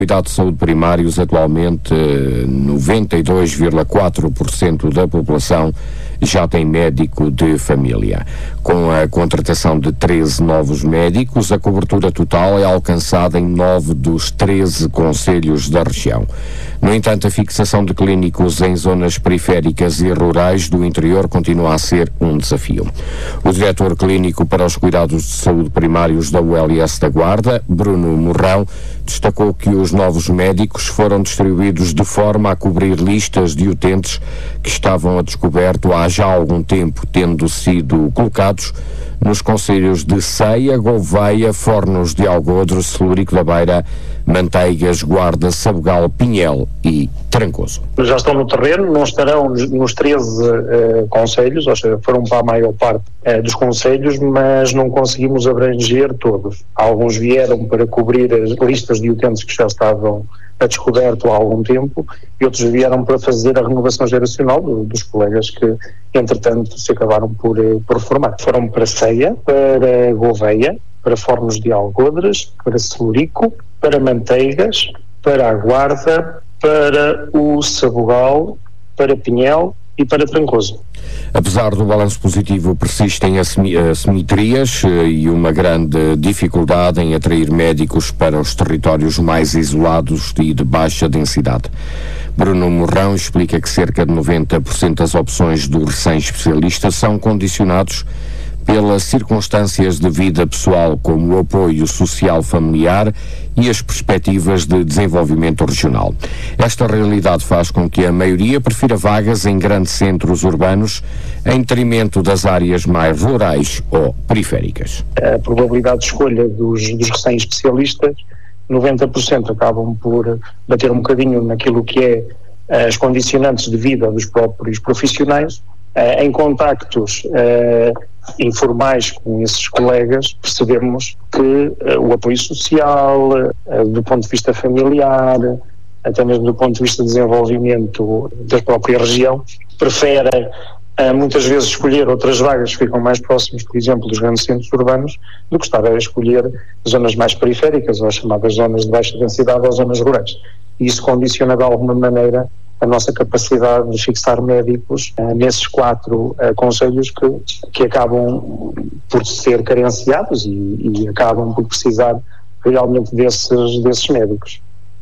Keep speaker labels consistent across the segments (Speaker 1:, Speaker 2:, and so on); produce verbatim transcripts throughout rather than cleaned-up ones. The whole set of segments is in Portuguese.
Speaker 1: Cuidado de saúde primários, atualmente noventa e dois vírgula quatro por cento da população já tem médico de família. Com a contratação de treze novos médicos, a cobertura total é alcançada em nove dos treze concelhos da região. No entanto, a fixação de clínicos em zonas periféricas e rurais do interior continua a ser um desafio. O diretor clínico para os cuidados de saúde primários da U L S da Guarda, Bruno Morrão, destacou que os novos médicos foram distribuídos de forma a cobrir listas de utentes que estavam a descoberto há já algum tempo, tendo sido colocados nos concelhos de Ceia, Gouveia, Fornos de Algodre, Celurico da Beira, Manteigas, Guarda, Sabugal, Pinhel e Trancoso.
Speaker 2: Já estão no terreno, não estarão nos treze uh, concelhos, ou seja, foram para a maior parte uh, dos concelhos, mas não conseguimos abranger todos. Alguns vieram para cobrir as listas de utentes que já estavam a descoberto há algum tempo, e outros vieram para fazer a renovação geracional do, dos colegas que, entretanto, se acabaram por, por formar. Foram para Ceia, para Gouveia, para Fornos de Algodres, para Celurico, para Manteigas, para a Guarda, para o Sabugal, para Pinhel e para Trancoso.
Speaker 1: Apesar do balanço positivo, persistem assimetrias e uma grande dificuldade em atrair médicos para os territórios mais isolados e de baixa densidade. Bruno Morrão explica que cerca de noventa por cento das opções do recém-especialista são condicionados pelas circunstâncias de vida pessoal, como o apoio social familiar e as perspectivas de desenvolvimento regional. Esta realidade faz com que a maioria prefira vagas em grandes centros urbanos em detrimento das áreas mais rurais ou periféricas.
Speaker 2: A probabilidade de escolha dos, dos recém-especialistas, noventa por cento acabam por bater um bocadinho naquilo que é as condicionantes de vida dos próprios profissionais. Uh, em contactos uh, informais com esses colegas, percebemos que uh, o apoio social, uh, do ponto de vista familiar, até mesmo do ponto de vista de desenvolvimento da própria região, preferem uh, muitas vezes escolher outras vagas que ficam mais próximas, por exemplo, dos grandes centros urbanos, do que estar a escolher zonas mais periféricas, ou as chamadas zonas de baixa densidade ou zonas rurais. E isso condiciona de alguma maneira a nossa capacidade de fixar médicos uh, nesses quatro uh, concelhos que, que acabam por ser carenciados e, e acabam por precisar realmente desses, desses médicos.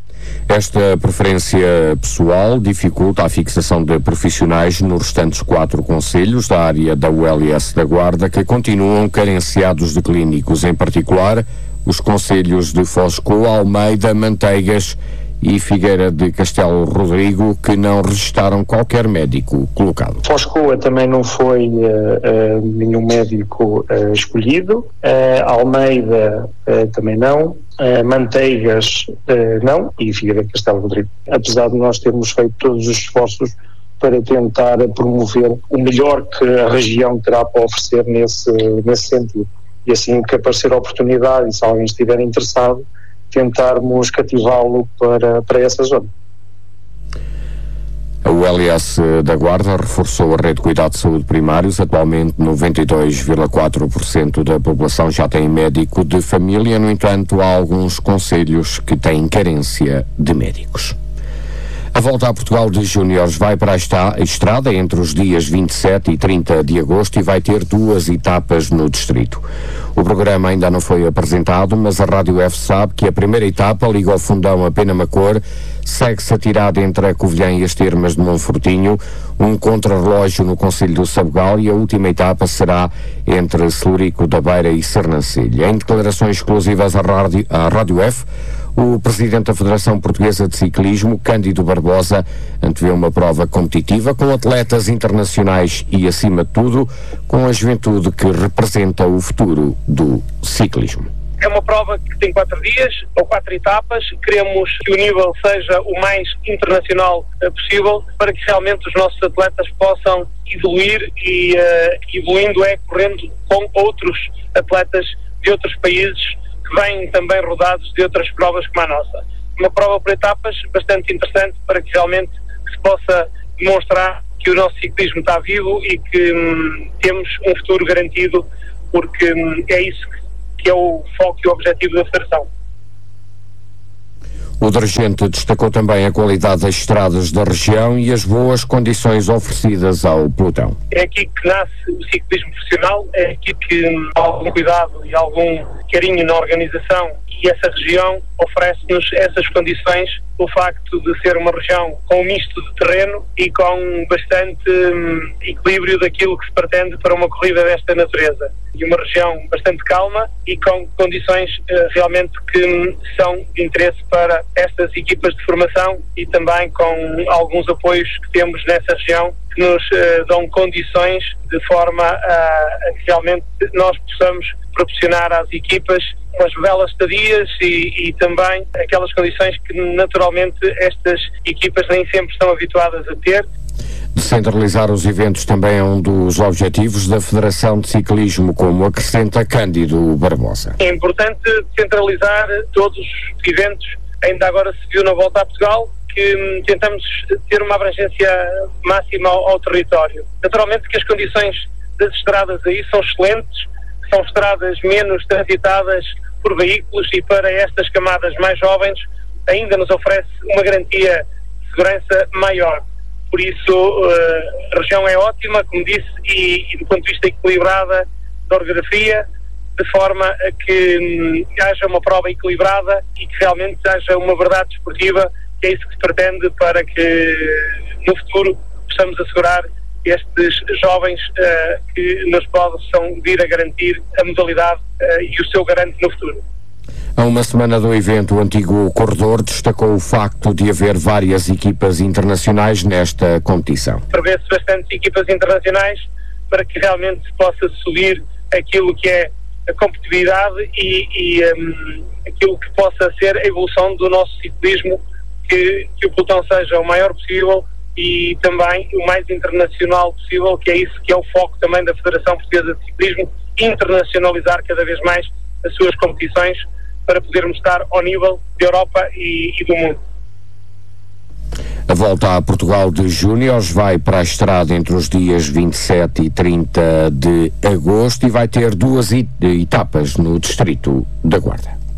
Speaker 1: Esta preferência pessoal dificulta a fixação de profissionais nos restantes quatro concelhos da área da U L S da Guarda, que continuam carenciados de clínicos, em particular os concelhos de Foscoa, Almeida, Manteigas e Figueira de Castelo Rodrigo, que não registaram qualquer médico colocado.
Speaker 2: Foscoa também não foi uh, uh, nenhum médico uh, escolhido, uh, Almeida uh, também não, uh, Manteigas uh, não, e Figueira de Castelo Rodrigo. Apesar de nós termos feito todos os esforços para tentar promover o melhor que a região terá para oferecer nesse, nesse sentido. E assim que aparecer a oportunidade, e se alguém estiver interessado, tentarmos cativá-lo para, para essa zona.
Speaker 1: A U L S da Guarda reforçou a rede de cuidado de saúde primários. Atualmente, noventa e dois vírgula quatro por cento da população já tem médico de família. No entanto, há alguns concelhos que têm carência de médicos. A volta a Portugal de Júniores vai para a estrada entre os dias vinte e sete e trinta de agosto e vai ter duas etapas no distrito. O programa ainda não foi apresentado, mas a Rádio F sabe que a primeira etapa liga ao Fundão a Penamacor, segue-se a tirada entre a Covilhã e as Termas de Monfortinho, um contrarrelógio no concelho do Sabugal, e a última etapa será entre Celurico da Beira e Sernancelho. Em declarações exclusivas à Rádio, à Rádio F, o presidente da Federação Portuguesa de Ciclismo, Cândido Barbosa, antevê uma prova competitiva com atletas internacionais e, acima de tudo, com a juventude que representa o futuro do ciclismo.
Speaker 3: É uma prova que tem quatro dias, ou quatro etapas. Queremos que o nível seja o mais internacional uh, possível, para que realmente os nossos atletas possam evoluir e, uh, evoluindo é correndo com outros atletas de outros países que vêm também rodados de outras provas como a nossa. Uma prova por etapas bastante interessante, para que realmente se possa demonstrar que o nosso ciclismo está vivo e que hum, temos um futuro garantido, porque hum, é isso que que é o foco e o objetivo da Federação.
Speaker 1: O dirigente destacou também a qualidade das estradas da região e as boas condições oferecidas ao pelotão.
Speaker 3: É aqui que nasce o ciclismo profissional, é aqui que há algum cuidado e algum carinho na organização, e essa região oferece-nos essas condições, o facto de ser uma região com um misto de terreno e com bastante hum, equilíbrio daquilo que se pretende para uma corrida desta natureza. E uma região bastante calma e com condições uh, realmente que hum, são de interesse para estas equipas de formação, e também com alguns apoios que temos nessa região que nos uh, dão condições de forma a, a que realmente nós possamos proporcionar às equipas umas belas estadias e, e também aquelas condições que naturalmente estas equipas nem sempre estão habituadas a ter.
Speaker 1: Descentralizar os eventos também é um dos objetivos da Federação de Ciclismo, como acrescenta Cândido Barbosa.
Speaker 3: É importante descentralizar todos os eventos. Ainda agora se viu na Volta a Portugal que hum, tentamos ter uma abrangência máxima ao, ao território. Naturalmente que as condições das estradas aí são excelentes, são estradas menos transitadas por veículos, e para estas camadas mais jovens ainda nos oferece uma garantia de segurança maior. Por isso uh, a região é ótima, como disse, e, e do ponto de vista equilibrada da orografia, de forma a que hum, haja uma prova equilibrada e que realmente haja uma verdade desportiva, que é isso que se pretende, para que no futuro possamos assegurar estes jovens uh, que nos possam vir a garantir a modalidade uh, e o seu garante no futuro.
Speaker 1: Há uma semana do evento, o antigo corredor destacou o facto de haver várias equipas internacionais nesta competição.
Speaker 3: Prevê-se bastantes equipas internacionais para que realmente se possa subir aquilo que é a competitividade e, e um, aquilo que possa ser a evolução do nosso ciclismo, que, que o pelotão seja o maior possível e também o mais internacional possível, que é isso que é o foco também da Federação Portuguesa de Ciclismo, internacionalizar cada vez mais as suas competições para podermos estar ao nível da Europa e, e do mundo.
Speaker 1: A Volta a Portugal de Júniores vai para a estrada entre os dias vinte e sete e trinta de agosto e vai ter duas etapas no distrito da Guarda.